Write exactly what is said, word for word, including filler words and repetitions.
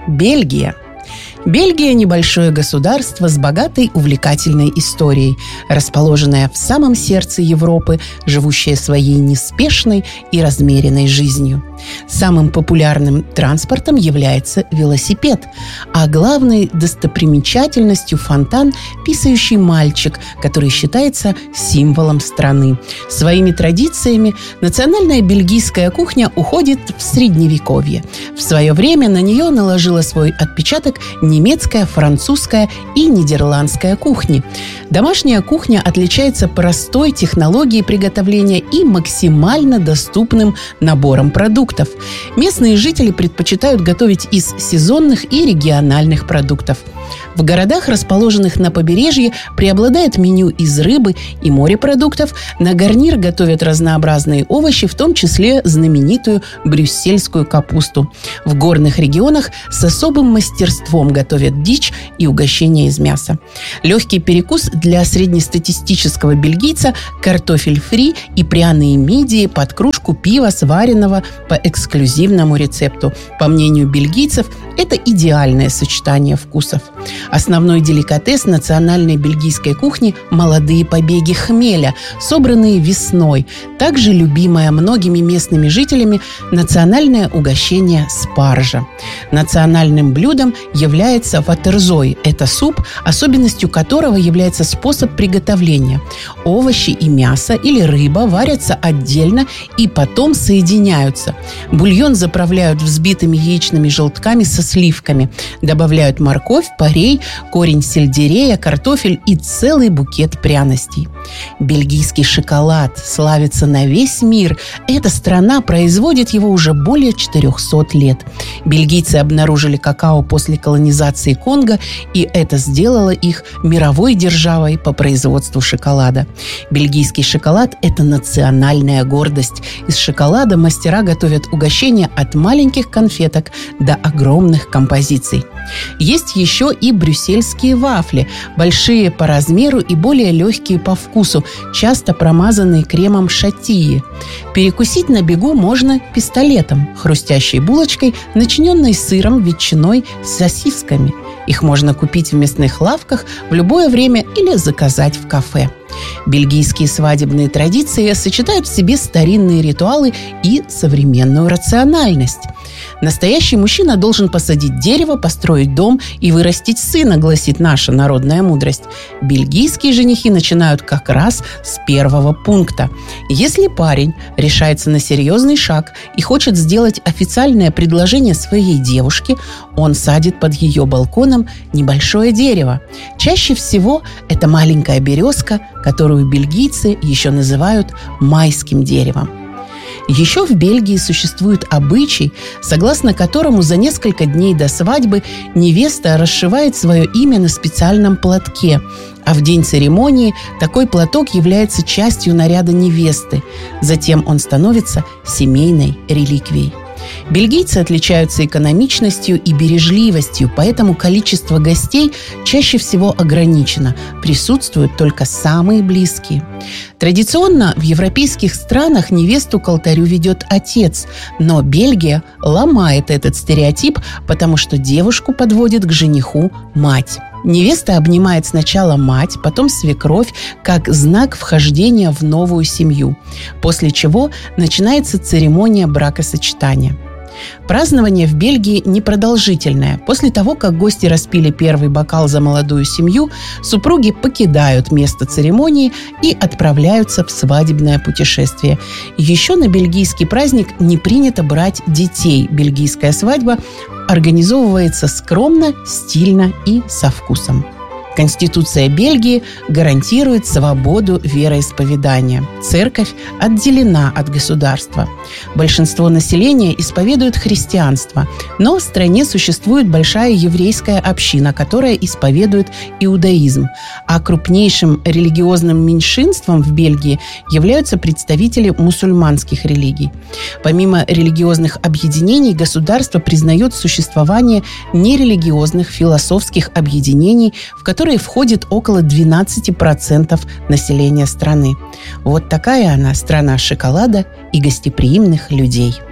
Бельгия. Бельгия – небольшое государство с богатой увлекательной историей, расположенное в самом сердце Европы, живущее своей неспешной и размеренной жизнью. Самым популярным транспортом является велосипед, а главной достопримечательностью – фонтан «Писающий мальчик», который считается символом страны. Своими традициями национальная бельгийская кухня уходит в Средневековье. В свое время на нее наложила свой отпечаток немецкая, французская и нидерландская кухни. Домашняя кухня отличается простой технологией приготовления и максимально доступным набором продуктов. Местные жители предпочитают готовить из сезонных и региональных продуктов. В городах, расположенных на побережье, преобладает меню из рыбы и морепродуктов. На гарнир готовят разнообразные овощи, в том числе знаменитую брюссельскую капусту. В горных регионах с особым мастерством готовят дичь и угощения из мяса. Легкий перекус для среднестатистического бельгийца – картофель фри и пряные мидии под кружку пива, сваренного по эксклюзивному рецепту. По мнению бельгийцев, это идеальное сочетание вкусов. Основной деликатес национальной бельгийской кухни – молодые побеги хмеля, собранные весной. Также любимое многими местными жителями национальное угощение спаржа. Национальным блюдом является ватерзой. Это суп, особенностью которого является способ приготовления. Овощи и мясо или рыба варятся отдельно и потом соединяются. Бульон заправляют взбитыми яичными желтками со сливками. Добавляют морковь, порей, корень сельдерея, картофель и целый букет пряностей. Бельгийский шоколад славится на весь мир. Эта страна производит его уже более четырехсот лет. Бельгийцы обнаружили какао после колонизации Конго, и это сделало их мировой державой по производству шоколада. Бельгийский шоколад – это национальная гордость. Из шоколада мастера готовят угощения от маленьких конфеток до огромных композиций. Есть еще и брюссельские вафли, большие по размеру и более легкие по вкусу, часто промазанные кремом шатии. Перекусить на бегу можно пистолетом, хрустящей булочкой, начиненной сыром, ветчиной, сосисками. Их можно купить в мясных лавках в любое время или заказать в кафе. Бельгийские свадебные традиции сочетают в себе старинные ритуалы и современную рациональность. Настоящий мужчина должен посадить дерево, построить дом и вырастить сына, гласит наша народная мудрость. Бельгийские женихи начинают как раз с первого пункта. Если парень решается на серьезный шаг и хочет сделать официальное предложение своей девушке, он садит под ее балконом небольшое дерево. Чаще всего это маленькая березка, которую бельгийцы еще называют майским деревом. Еще в Бельгии существует обычай, согласно которому за несколько дней до свадьбы невеста расшивает свое имя на специальном платке, а в день церемонии такой платок является частью наряда невесты. Затем он становится семейной реликвией. Бельгийцы отличаются экономичностью и бережливостью, поэтому количество гостей чаще всего ограничено. Присутствуют только самые близкие. Традиционно в европейских странах невесту к алтарю ведет отец, но Бельгия ломает этот стереотип, потому что девушку подводит к жениху мать. Невеста обнимает сначала мать, потом свекровь, как знак вхождения в новую семью, после чего начинается церемония бракосочетания. Празднование в Бельгии непродолжительное. После того, как гости распили первый бокал за молодую семью, супруги покидают место церемонии и отправляются в свадебное путешествие. Еще на бельгийский праздник не принято брать детей. Бельгийская свадьба организовывается скромно, стильно и со вкусом. Конституция Бельгии гарантирует свободу вероисповедания. Церковь отделена от государства. Большинство населения исповедует христианство, но в стране существует большая еврейская община, которая исповедует иудаизм. А крупнейшим религиозным меньшинством в Бельгии являются представители мусульманских религий. Помимо религиозных объединений, государство признает существование нерелигиозных философских объединений, в которые входит около двенадцать процентов населения страны. Вот такая она, страна шоколада и гостеприимных людей.